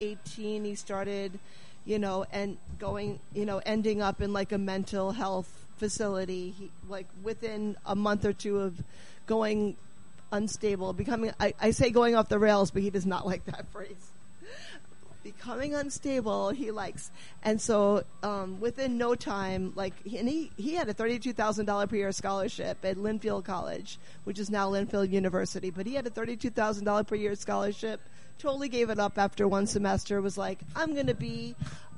18, he started, and going, ending up in like a mental health facility. He, like within a month or two of going unstable, becoming, I say going off the rails, but he does not like that phrase. Becoming unstable, he likes. And so within no time, he had a $32,000 per year scholarship at Linfield College, which is now Linfield University. But he had a $32,000 per year scholarship, totally gave it up after one semester, was like, I'm going to be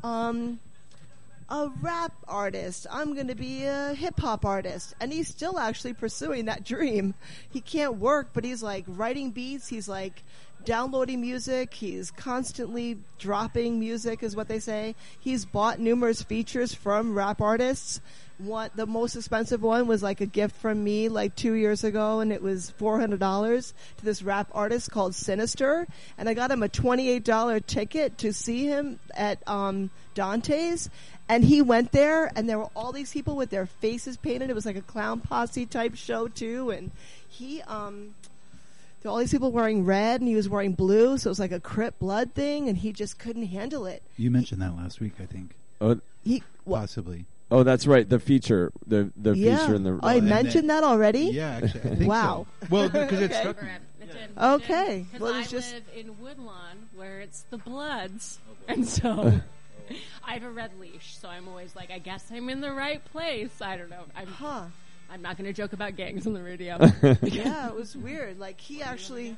a rap artist. I'm going to be a hip-hop artist. And he's still actually pursuing that dream. He can't work, but he's like writing beats. He's like downloading music. He's constantly dropping music, is what they say. He's bought numerous features from rap artists. The most expensive one was like a gift from me like 2 years ago, and it was $400 to this rap artist called Sinister. And I got him a $28 ticket to see him at Dante's. And he went there, and there were all these people with their faces painted. It was like a clown posse type show too. And he there were all these people wearing red, and he was wearing blue, so it was like a Crip blood thing, and he just couldn't handle it. You mentioned that last week, I think. Possibly. Oh, that's right. The feature, the feature in the. I mentioned that already. Yeah, actually, I think wow. So. Well, because it struck me. Okay. Because I live in Woodlawn, where it's the Bloods, and so I have a red leash. So I'm always like, I guess I'm in the right place. I don't know. I'm not going to joke about gangs on the radio. Yeah, it was weird. Like he actually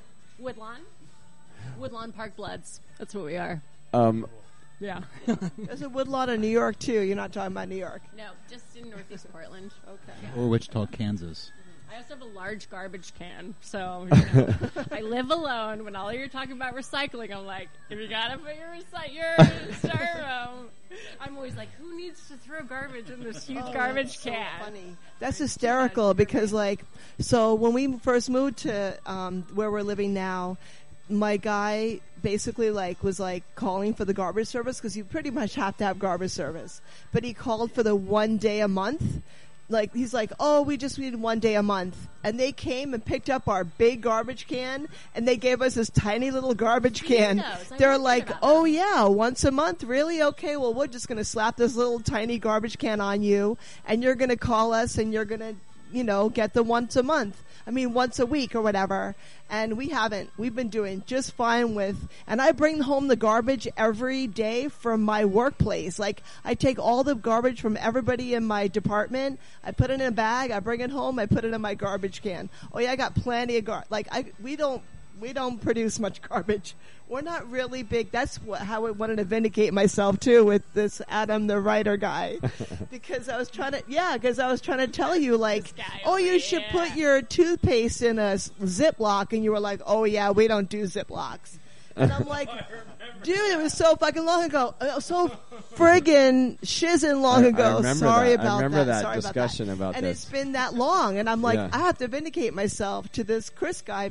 Woodlawn Park Bloods. That's what we are. Yeah. There's a Woodlawn in New York too. You're not talking about New York. No, just in Northeast Portland. Okay. Yeah. Or Wichita, Kansas. I also have a large garbage can, so I live alone. When all you're talking about recycling, I'm like, if you gotta put your styrofoam, I'm always like, who needs to throw garbage in this huge garbage can? So funny. That's hysterical because, so when we first moved to where we're living now, my guy basically was calling for the garbage service because you pretty much have to have garbage service, but he called for the 1 day a month. He's like, oh, we just need 1 day a month. And they came and picked up our big garbage can, and they gave us this tiny little garbage can. They're like, oh, yeah, once a month? Really? Okay, well, we're just going to slap this little tiny garbage can on you, and you're going to call us, and you're going to, get the once a week or whatever. And we haven't. We've been doing just fine and I bring home the garbage every day from my workplace. I take all the garbage from everybody in my department. I put it in a bag. I bring it home. I put it in my garbage can. Oh yeah, I got plenty of garbage. We don't produce much garbage. We're not really big. That's how I wanted to vindicate myself too with this Adam the writer guy, because I was trying to tell you you should put your toothpaste in a Ziploc, and you were like, oh yeah, we don't do Ziplocs. And I'm like, dude, it was so fucking long ago. So friggin' shizzin' long ago. Sorry about that. Discussion about and this. It's been that long. And I'm like, I have to vindicate myself to this Chris guy.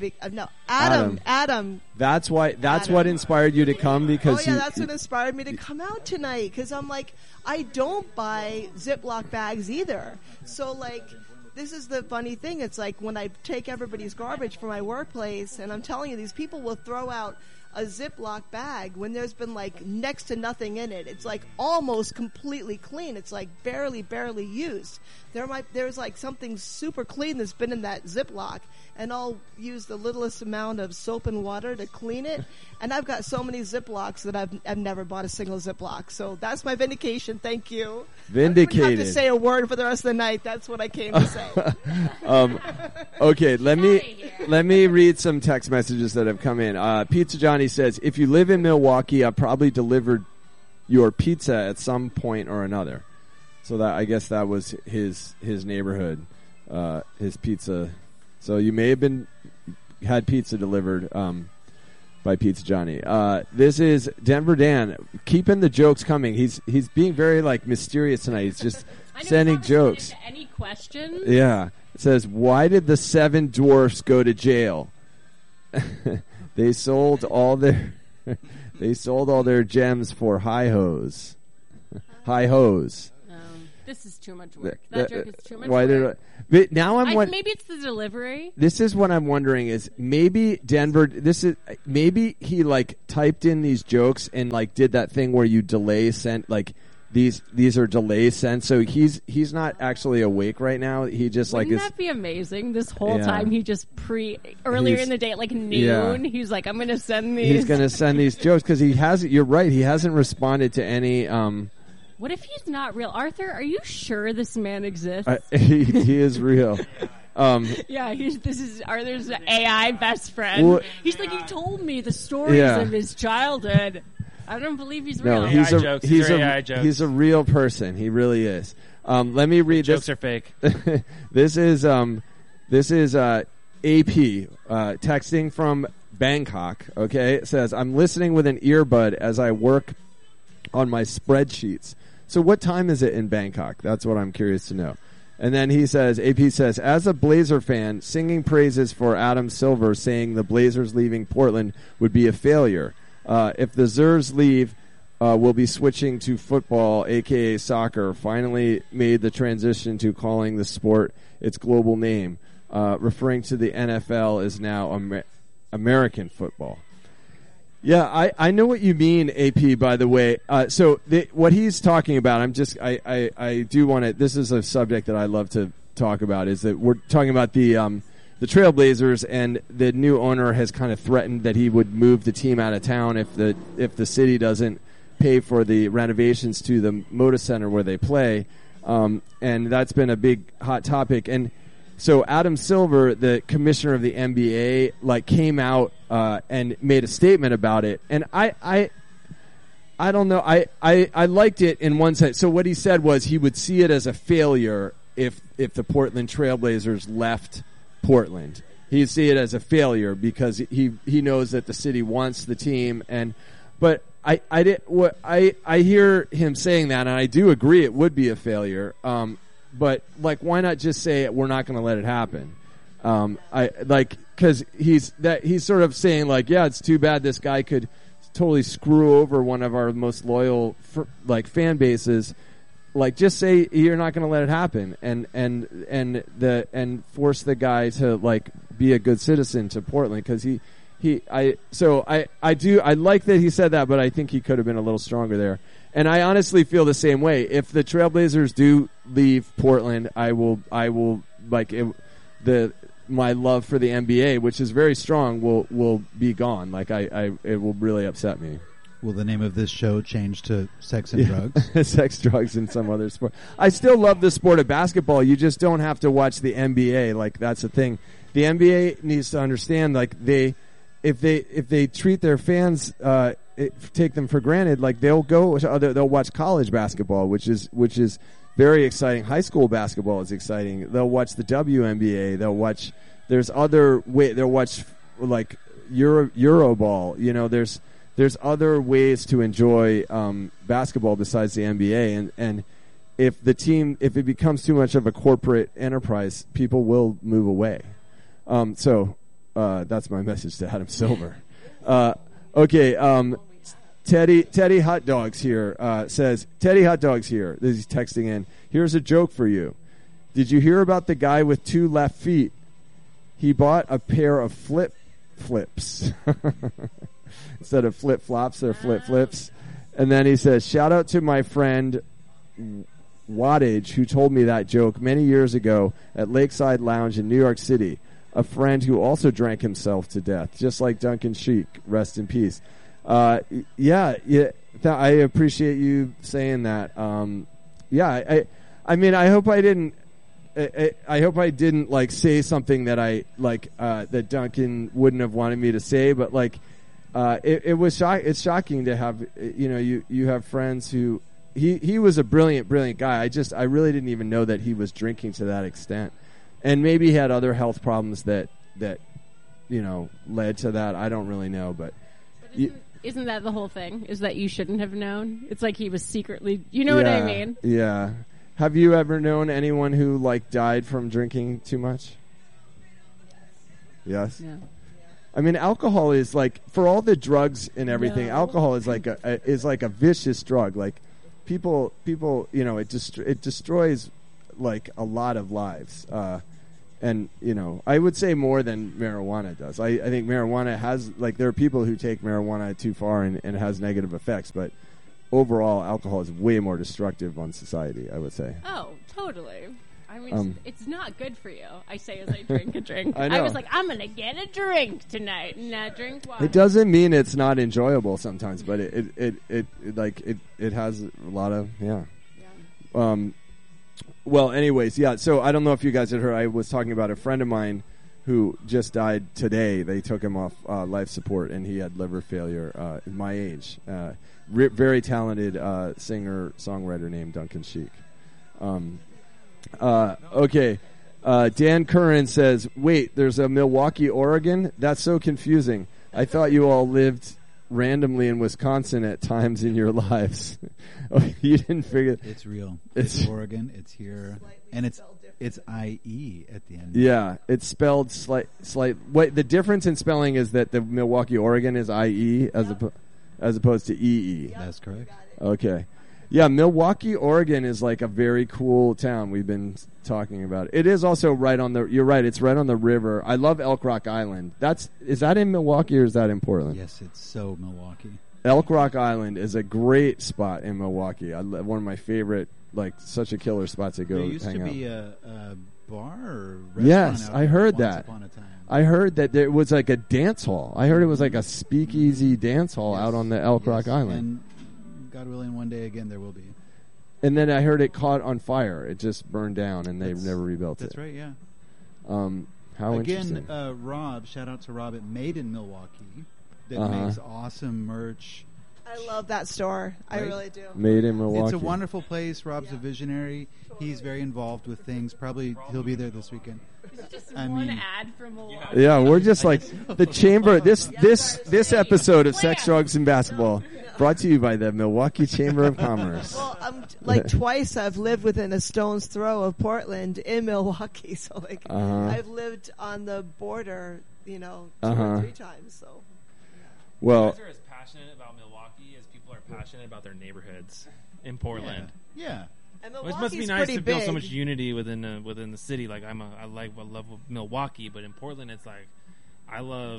Adam. That's what inspired you to come, because that's what inspired me to come out tonight. Because I'm like, I don't buy Ziploc bags either. So this is the funny thing. It's like when I take everybody's garbage from my workplace, and I'm telling you, these people will throw out a Ziploc bag when there's been next to nothing in it. It's almost completely clean. It's barely used. There's something super clean that's been in that Ziploc, and I'll use the littlest amount of soap and water to clean it. And I've got so many Ziplocs that I've never bought a single Ziploc. So that's my vindication. Thank you. Vindicated. I don't have to say a word for the rest of the night. That's what I came to say. Okay, let me read some text messages that have come in. Pizza Johnny says, if you live in Milwaukee, I've probably delivered your pizza at some point or another. So that, I guess that was his neighborhood, his pizza. So you may have had pizza delivered by Pizza Johnny. This is Denver Dan, keeping the jokes coming. He's being very mysterious tonight. He's just sending jokes. Any questions? Yeah. It says, why did the 7 dwarfs go to jail? They sold all their gems for high hose. High hose. This is too much work. That joke is too much why work. But now maybe it's the delivery. This is what I'm wondering is maybe Denver. Maybe he like typed in these jokes and like did that thing where you delay sent like. These are delay sent, so he's not actually awake right now. He just Wouldn't like that be amazing? This whole time he just earlier in the day at like noon. He's like, I'm going to send these. He's going to send these jokes because he hasn't. You're right. He hasn't responded to any. What if he's not real, Arthur? Are you sure this man exists? He is real. Yeah, this is Arthur's AI best friend. Well, he's like, he told me the stories of his childhood. I don't believe he's real. No, he's a real person. He really is. Let me read this. Jokes are fake. This is AP texting from Bangkok. Okay, it says I'm listening with an earbud as I work on my spreadsheets. So what time is it in Bangkok? That's what I'm curious to know. And then he says, AP says, as a Blazer fan, singing praises for Adam Silver saying the Blazers leaving Portland would be a failure. If the Zers leave, we'll be switching to football, a.k.a. soccer. Finally made the transition to calling the sport its global name. Referring to the NFL is now American football. Yeah, I know what you mean, AP, by the way. So what he's talking about, I do want to, this is a subject that I love to talk about, is that we're talking about the Trailblazers, and the new owner has kind of threatened that he would move the team out of town if the city doesn't pay for the renovations to the Moda Center where they play, and that's been a big hot topic. And so Adam Silver, the commissioner of the NBA, like came out and made a statement about it, and I don't know, I liked it in one sense. So what he said was he would see it as a failure if the Portland Trailblazers left Portland. He'd see it as a failure because he knows that the city wants the team, but I hear him saying that, and I do agree it would be a failure. But like, why not just say we're not going to let it happen? Because he's sort of saying like, yeah, it's too bad this guy could totally screw over one of our most loyal fan bases. Like, just say you're not going to let it happen, and force the guy to like be a good citizen to Portland, because I like that he said that, but I think he could have been a little stronger there. And I honestly feel the same way. If the Trailblazers do leave Portland, I will like it, my love for the NBA, which is very strong, will be gone. Like it will really upset me. Will the name of this show change to Sex and Drugs? Sex, drugs, and some other sport. I still love the sport of basketball. You just don't have to watch the NBA. Like, that's the thing. The NBA needs to understand, like, if they treat their fans, take them for granted, like, they'll watch college basketball, which is very exciting. High school basketball is exciting. They'll watch the WNBA. They'll watch like Euroball. You know, there's other ways to enjoy basketball besides the NBA, and if it becomes too much of a corporate enterprise, people will move away. So that's my message to Adam Silver. Okay, Teddy Hot Dogs here says, Teddy Hot Dogs here. He's texting in. Here's a joke for you. Did you hear about the guy with 2 left feet? He bought a pair of flip-flips. Instead of flip-flops, they're flip-flips. And then he says, shout out to my friend Wattage, who told me that joke many years ago at Lakeside Lounge in New York City. A friend who also drank himself to death, just like Duncan Sheik. Rest in peace. I appreciate you saying that. I mean, I hope I didn't. I hope I didn't like say something that that Duncan wouldn't have wanted me to say. But like, it's shocking to have you have friends who he was a brilliant guy. I really didn't even know that he was drinking to that extent, and maybe he had other health problems that led to that. I don't really know, but isn't that the whole thing? Is that you shouldn't have known? It's like he was secretly. You know what I mean? Yeah. Have you ever known anyone who like died from drinking too much? Yes. Yeah. I mean, alcohol is like, for all the drugs and everything. No. Alcohol is like a vicious drug. Like, people, it destroys like a lot of lives. And, I would say more than marijuana does. I think marijuana has, like, there are people who take marijuana too far and it has negative effects, but overall, alcohol is way more destructive on society, I would say. Oh, totally. I mean, it's not good for you. I say as I drink a drink. I know. I was like, I'm going to get a drink tonight, and I drink wine. It doesn't mean it's not enjoyable sometimes, but it has a lot of, well, anyways, yeah. So I don't know if you guys had heard. I was talking about a friend of mine who just died today. They took him off life support, and he had liver failure. My age, very talented singer songwriter named Duncan Sheik. Okay. Dan Curran says, "Wait, there's a Milwaukee, Oregon? That's so confusing. I thought you all lived randomly in Wisconsin at times in your lives." You didn't figure it's real. It's Oregon. It's here, and it's IE at the end. Yeah, it's spelled slight. Wait, the difference in spelling is that the Milwaukee, Oregon is IE as opposed to EE. Yep. That's correct. Okay. Yeah, Milwaukee, Oregon is like a very cool town. We've been talking about it. It is also right on the. You're right. It's right on the river. I love Elk Rock Island. Is that in Milwaukee or is that in Portland? Yes, it's so Milwaukee. Elk Rock Island is a great spot in Milwaukee. One of my favorite, like, such a killer spot to go hang out. There used to be a bar or restaurant. Yes, out I heard once that. Upon a time. I heard that there was like a dance hall. I heard it was like a speakeasy dance hall out on the Elk Rock Island. And God willing, one day again there will be. And then I heard it caught on fire. It just burned down, and they've never rebuilt That's it. right, yeah. How Again, interesting. Rob, shout out to Rob at Made in Milwaukee that makes awesome merch. I love that store. Right? I really do. Made in Milwaukee. It's a wonderful place. Rob's a visionary. Totally. He's very involved with things. Probably he'll be there this weekend. It's just one ad from Milwaukee. Yeah, we're just like the chamber. This episode of Sex, Drugs, and Basketball brought to you by the Milwaukee Chamber of Commerce. Well, like twice I've lived within a stone's throw of Portland in Milwaukee, so like I've lived on the border, 2 or 3 times. So, well, you guys are as passionate about Milwaukee as people are passionate about their neighborhoods in Portland. Yeah. And It must be nice to feel so much unity within the city. Like I love Milwaukee, but in Portland, it's like I love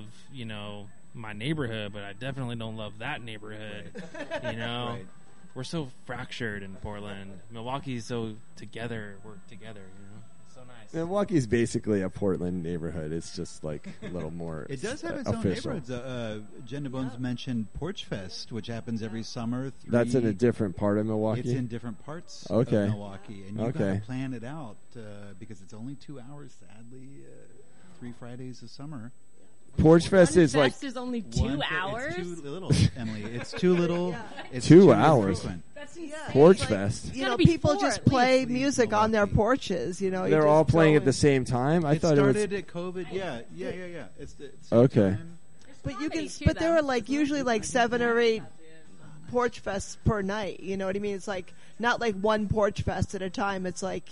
my neighborhood, but I definitely don't love that neighborhood. Right. We're so fractured in Portland. Milwaukee's so together. We're together. It's so nice. Milwaukee's basically a Portland neighborhood. It's just like a little more. It does have its official. own neighborhoods. Jen DeBones mentioned Porch Fest, which happens every summer. That's in a different part of Milwaukee? It's in different parts of Milwaukee. And you've got to plan it out because it's only 2 hours, sadly, 3 Fridays a summer. Porch Fest is like... is only 2 hours? It's too little, Emily. It's too little. It's 2 hours. That's insane. Porch Fest. People just play music on their porches. They're all playing at the same time. I thought started it was at COVID. Yeah. It's okay. time. But but there are like usually like 7 or 8 porch fests per night. You know what I mean? It's like not like one porch fest at a time. It's like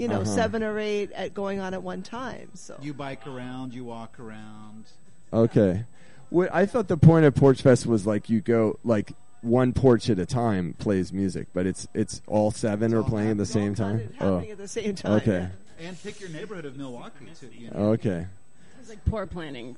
7 or 8 going on at one time. So you bike around, you walk around. Okay. I thought the point of Porch Fest was like you go like one porch at a time plays music, but it's all 7 are playing at the same time. Happening at the same time. Okay. Yeah. And pick your neighborhood of Milwaukee too. Okay. It's like poor planning.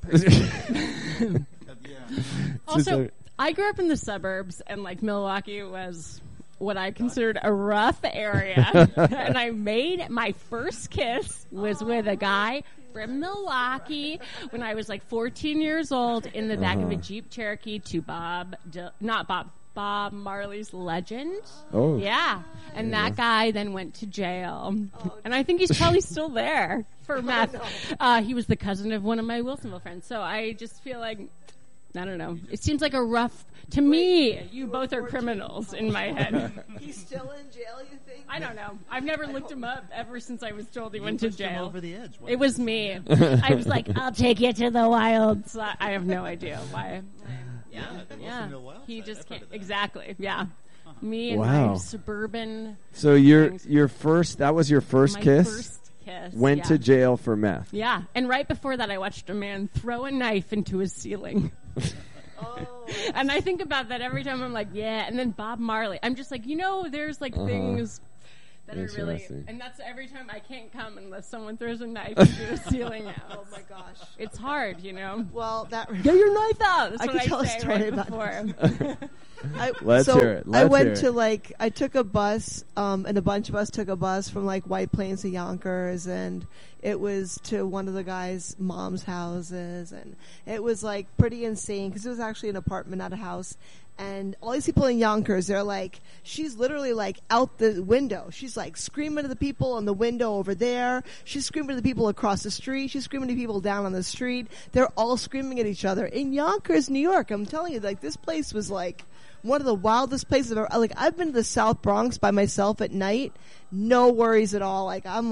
Also, I grew up in the suburbs, and like Milwaukee was what I considered a rough area. And I made my first kiss was with a guy from Milwaukee when I was like 14 years old in the back of a Jeep Cherokee to Bob Marley's Legend. Oh. Yeah. And that guy then went to jail. And I think he's probably still there for meth. He was the cousin of one of my Wilsonville friends. So I just feel like, I don't know. It seems like a rough, to me, you both are criminals in my head. He's still in jail, you think? I don't know. I've never looked him up ever since I was told he went to jail. Over the edge. It was me. I was like, I'll take you to the wilds. I have no idea why. Yeah. He just can't. Exactly. Yeah. Me and my suburban. So your first, that was your first kiss? First kiss. Went to jail for meth. Yeah. And right before that, I watched a man throw a knife into his ceiling. And I think about that every time. I'm like, yeah. And then Bob Marley. I'm just like, there's like things that are really, and that's every time I can't come unless someone throws a knife into the ceiling house. Oh my gosh, it's hard, Well, get your knife out. That's I what can tell say a story right about before. Let's hear it. I went to I took a bus, and a bunch of us took a bus from like White Plains to Yonkers, and it was to one of the guys' mom's houses, and it was like pretty insane because it was actually an apartment, not a house. And all these people in Yonkers, they're like, she's literally like out the window. She's like screaming to the people on the window over there. She's screaming to the people across the street. She's screaming to people down on the street. They're all screaming at each other in Yonkers, New York. I'm telling you, like, this place was like one of the wildest places I've ever, like, I've been to the South Bronx by myself at night. No worries at all. Like, I'm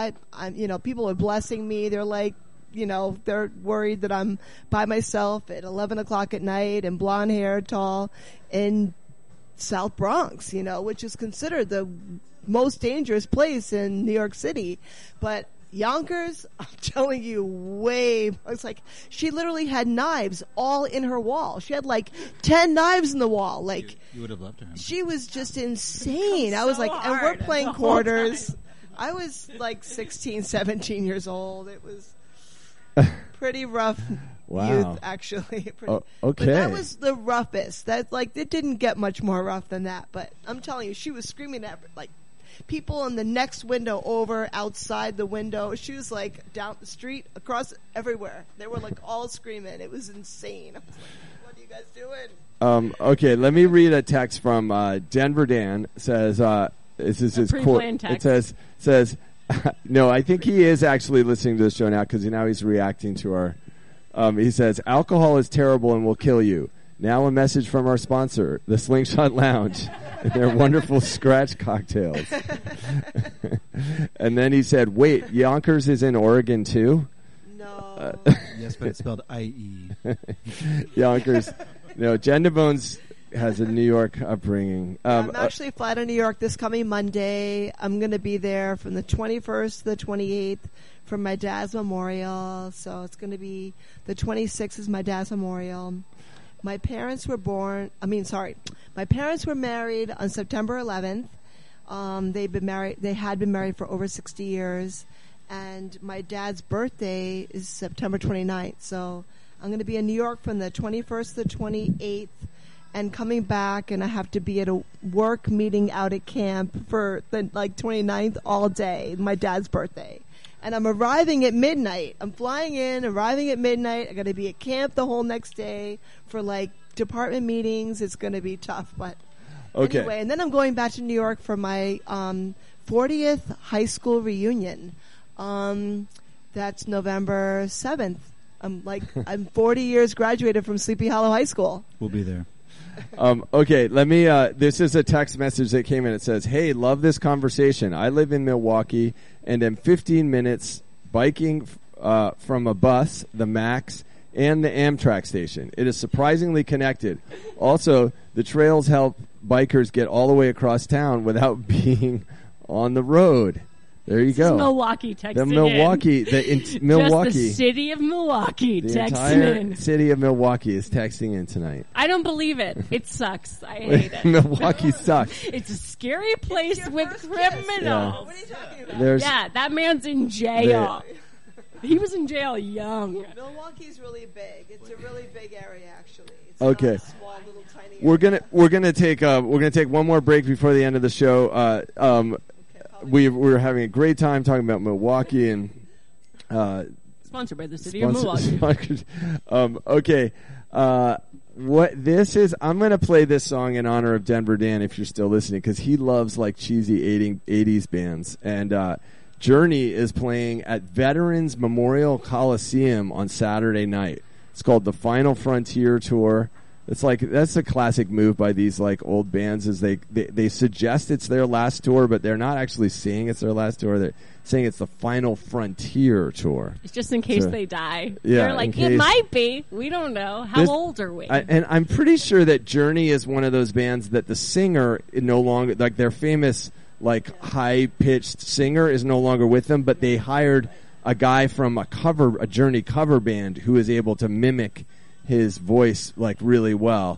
people are blessing me. They're like, they're worried that I'm by myself at 11 o'clock at night and blonde hair, tall, in South Bronx, which is considered the most dangerous place in New York City. But Yonkers, I'm telling you, it's like she literally had knives all in her wall. She had like 10 knives in the wall. Like, you would have loved her. She was just insane. I was like, and we're hard playing the whole quarters. time. I was like 16, 17 years old. It was pretty rough youth, actually. Okay. But that was the roughest. That, like, it didn't get much more rough than that. But I'm telling you, she was screaming at, like, people in the next window over, outside the window. She was, like, down the street, across, everywhere. They were, like, all screaming. It was insane. I was like, what are you guys doing? Okay, let me read a text from Denver Dan. Says, this is his quote. It says, no, I think he is actually listening to the show now because now he's reacting to our. He says, alcohol is terrible and will kill you. Now a message from our sponsor, the Slingshot Lounge, and their wonderful scratch cocktails. And then he said, wait, Yonkers is in Oregon too? No. Yes, but it's spelled I-E. Yonkers. No, Jen DeBones has a New York upbringing. I'm actually flying to New York this coming Monday. I'm going to be there from the 21st to the 28th for my dad's memorial. So it's going to be the 26th is my dad's memorial. My parents were my parents were married on September 11th. They had been married for over 60 years. And my dad's birthday is September 29th. So I'm going to be in New York from the 21st to the 28th. And coming back, and I have to be at a work meeting out at camp for the 29th all day, my dad's birthday. And I'm arriving at midnight. I'm flying in, arriving at midnight. I got to be at camp the whole next day for department meetings. It's going to be tough, but anyway. And then I'm going back to New York for my 40th high school reunion. That's November 7th. I'm 40 years graduated from Sleepy Hollow High School. We'll be there. Okay, let me, this is a text message that came in. It says, hey, love this conversation. I live in Milwaukee and am 15 minutes biking from a bus, the MAX, and the Amtrak station. It is surprisingly connected. Also, the trails help bikers get all the way across town without being on the road. There you go. Milwaukee, Texas. The Milwaukee, Milwaukee. Just the city of Milwaukee the texting entire in. City of Milwaukee is texting in tonight. I don't believe it. It sucks. I hate it. Milwaukee sucks. It's a scary place with criminals. Yeah. What are you talking about? Yeah, that man's in jail. He was in jail young. Milwaukee's really big. It's a really big area, actually. It's Okay. not a small, little, tiny area. We're gonna take one more break before the end of the show. We're having a great time talking about Milwaukee and sponsored by the city of Milwaukee. Okay. What this is, I'm going to play this song in honor of Denver Dan if you're still listening because he loves cheesy 80s bands. And Journey is playing at Veterans Memorial Coliseum on Saturday night. It's called the Final Frontier Tour. That's a classic move by these old bands is they suggest it's their last tour, but they're not actually saying it's their last tour. They're saying it's the Final Frontier Tour. It's just in case they die. Yeah, they're like, it might be. We don't know. How old are we? And I'm pretty sure that Journey is one of those bands that the singer no longer, their famous high-pitched singer is no longer with them, but they hired a guy from a Journey cover band who is able to mimic his voice like really well.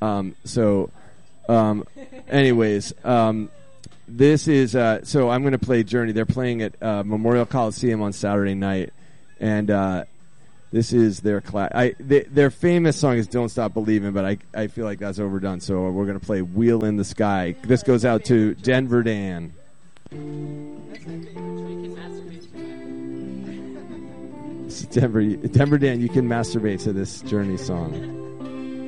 Anyways, this is so I'm going to play Journey. They're playing at Memorial Coliseum on Saturday night, and this is their their famous song is "Don't Stop Believing," but I feel like that's overdone. So we're going to play "Wheel in the Sky." This goes out to Denver Dan. Denver Dan, you can masturbate to this Journey song.